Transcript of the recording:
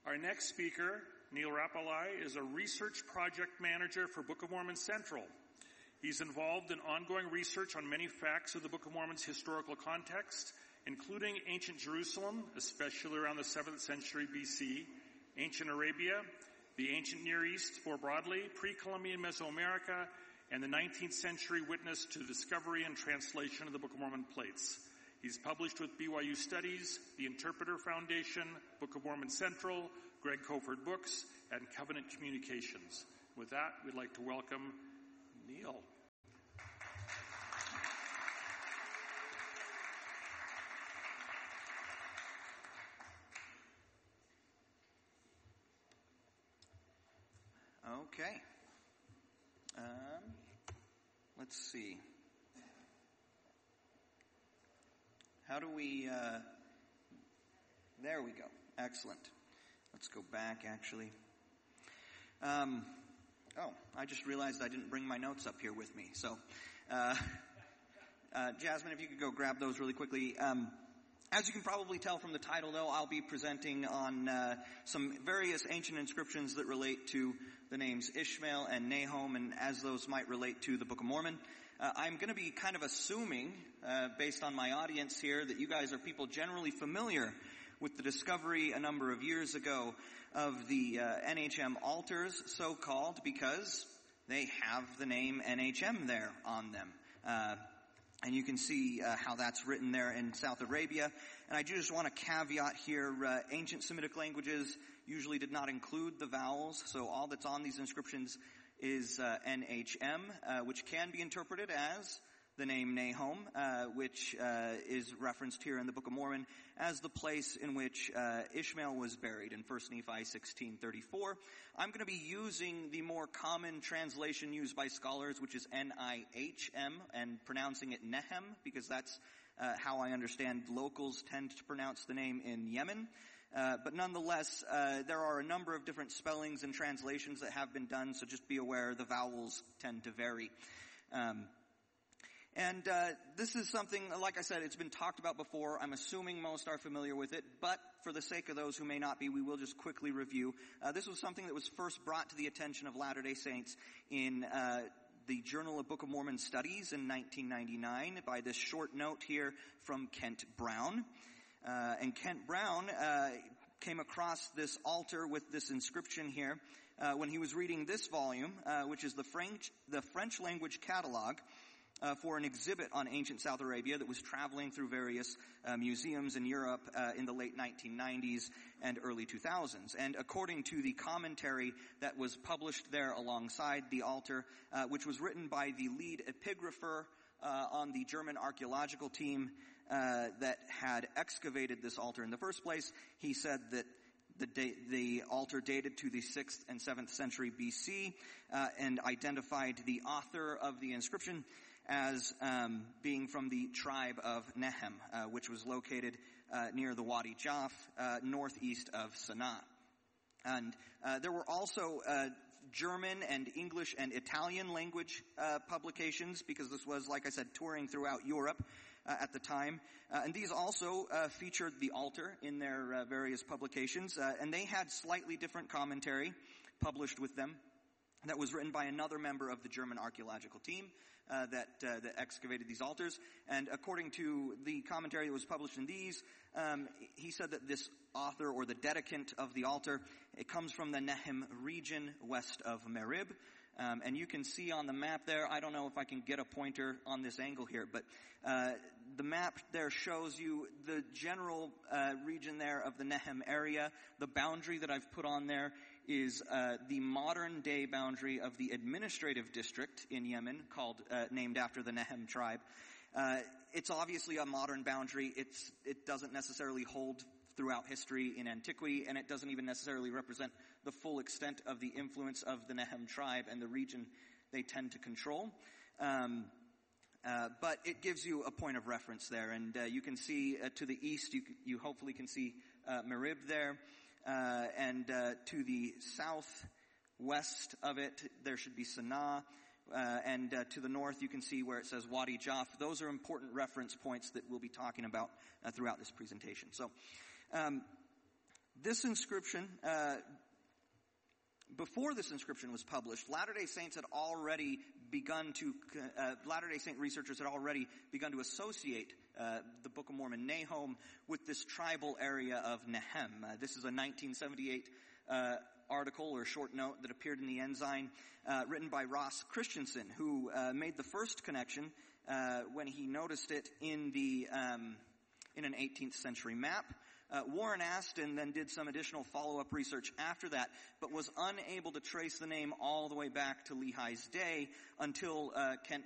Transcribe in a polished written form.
Our next speaker, Neil Rapalai, is a research project manager for Book of Mormon Central. He's involved in ongoing research on many facts of the Book of Mormon's historical context, including ancient Jerusalem, especially around the 7th century BC, ancient Arabia, the ancient Near East more broadly, pre-Columbian Mesoamerica, and the 19th century witness to the discovery and translation of the Book of Mormon plates. He's published with BYU Studies, the Interpreter Foundation, Book of Mormon Central, Greg Koford Books, and Covenant Communications. With that, we'd like to welcome Neil. Okay. Let's see. How do we, there we go. Excellent. Let's go back, actually. I just realized I didn't bring my notes up here with me. So, Jasmine, if you could go grab those really quickly. As you can probably tell from the title, though, I'll be presenting on some various ancient inscriptions that relate to the names Ishmael and Nahum, and as those might relate to the Book of Mormon. I'm going to be kind of assuming, based on my audience here, that you guys are people generally familiar with the discovery a number of years ago of the NHM altars, so-called, because they have the name NHM there on them. And you can see how that's written there in South Arabia. And I do just want to caveat here, ancient Semitic languages usually did not include the vowels, so all that's on these inscriptions is NHM, which can be interpreted as the name Nahum, which is referenced here in the Book of Mormon as the place in which Ishmael was buried in 1 Nephi 16:34. I'm going to be using the more common translation used by scholars, which is Nihm, and pronouncing it Nehem, because that's how I understand locals tend to pronounce the name in Yemen. But nonetheless, there are a number of different spellings and translations that have been done, so just be aware the vowels tend to vary. And this is something, like I said, it's been talked about before. I'm assuming most are familiar with it, but for the sake of those who may not be, we will just quickly review. This was something that was first brought to the attention of Latter-day Saints in the Journal of Book of Mormon Studies in 1999 by this short note here from Kent Brown. And Kent Brown came across this altar with this inscription here when he was reading this volume, which is the French language catalog for an exhibit on ancient South Arabia that was traveling through various museums in Europe in the late 1990s and early 2000s. And according to the commentary that was published there alongside the altar, which was written by the lead epigrapher on the German archaeological team that had excavated this altar in the first place, he said that the altar dated to the 6th and 7th century BC and identified the author of the inscription as being from the tribe of Nehem, which was located near the Wadi Jaf, northeast of Sana'a. And there were also German and English and Italian language publications, because this was, like I said, touring throughout Europe at the time. And these also featured the altar in their various publications, and they had slightly different commentary published with them that was written by another member of the German archaeological team that excavated these altars. And according to the commentary that was published in these, he said that this author, or the dedicant of the altar, it comes from the Nehem region west of Merib. And you can see on the map there, I don't know if I can get a pointer on this angle here, but the map there shows you the general region there of the Nehem area. The boundary that I've put on there is the modern day boundary of the administrative district in Yemen, named after the Nehem tribe. It's obviously a modern boundary. It doesn't necessarily hold throughout history in antiquity, and it doesn't even necessarily represent the full extent of the influence of the Nehem tribe and the region they tend to control. But it gives you a point of reference there, and you can see to the east, you hopefully can see Merib there, and to the southwest of it, there should be Sana'a, and to the north, you can see where it says Wadi Jaf. Those are important reference points that we'll be talking about throughout this presentation. So, This inscription, before this inscription was published, Latter-day Saints had already begun to, Latter-day Saint researchers had already begun to associate the Book of Mormon, Nahom, with this tribal area of Nehem. This is a 1978 article or short note that appeared in the Ensign, written by Ross Christensen, who made the first connection when he noticed it in an 18th century map. Warren Aston then did some additional follow-up research after that, but was unable to trace the name all the way back to Lehi's day until Kent